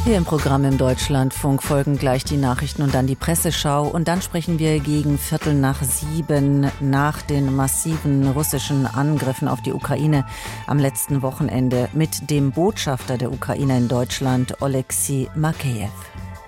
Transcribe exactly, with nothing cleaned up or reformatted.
Hier im Programm im Deutschlandfunk folgen gleich die Nachrichten und dann die Presseschau. Und dann sprechen wir gegen Viertel nach sieben nach den massiven russischen Angriffen auf die Ukraine am letzten Wochenende mit dem Botschafter der Ukraine in Deutschland, Oleksiy Makejew.